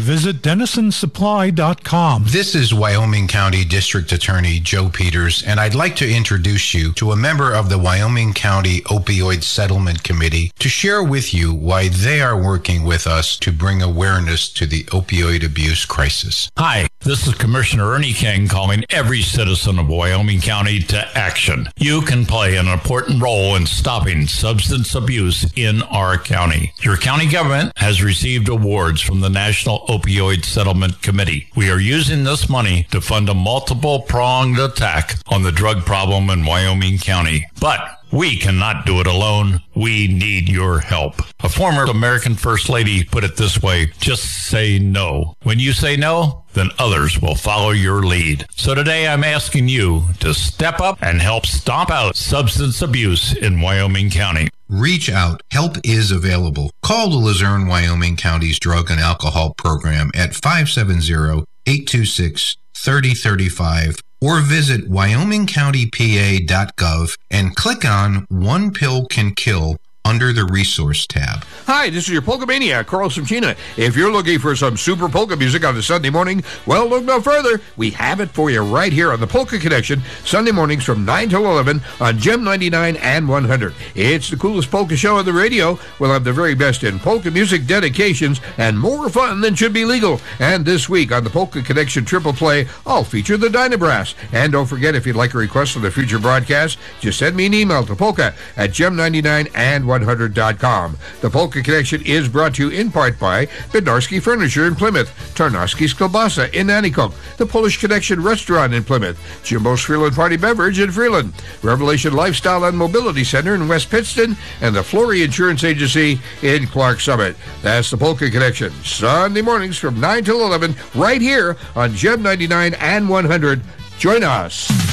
visit DenisonSupply.com. This is Wyoming County District Attorney Joe Peters, and I'd like to introduce you to a member of the Wyoming County Opioid Settlement Committee to share with you why they are working with us to bring awareness to the opioid abuse crisis. Hi, this is Commissioner Ernie King calling every citizen of Wyoming County to action. You can play an important role in stopping substance abuse in our county. Your county government has received awards from the National Opioid Settlement Committee. We are using this money to fund a multiple-pronged attack on the drug problem in Wyoming County. But we cannot do it alone. We need your help. A former American First Lady put it this way: just say no. When you say no, then others will follow your lead. So today I'm asking you to step up and help stomp out substance abuse in Wyoming County. Reach out. Help is available. Call the Luzerne, Wyoming County's Drug and Alcohol Program at 570-826-3035 or visit wyomingcountypa.gov and click on One Pill Can Kill under the Resource tab. Hi, this is your Polka Maniac, Carl Simchina. If you're looking for some super polka music on a Sunday morning, well, look no further. We have it for you right here on the Polka Connection, Sunday mornings from 9 till 11 on Gem 99 and 100. It's the coolest polka show on the radio. We'll have the very best in polka music, dedications, and more fun than should be legal. And this week on the Polka Connection Triple Play, I'll feature the Dynabrass. And don't forget, if you'd like a request for the future broadcast, just send me an email to polka@gem99 and 100.com. The Polka Connection is brought to you in part by Bednarski Furniture in Plymouth, Tarnowski's Kielbasa in Nanticoke, the Polish Connection Restaurant in Plymouth, Jimbo's Freeland Party Beverage in Freeland, Revelation Lifestyle and Mobility Center in West Pittston, and the Flory Insurance Agency in Clark Summit. That's the Polka Connection, Sunday mornings from 9 till 11, right here on Gem 99 and 100. Join us.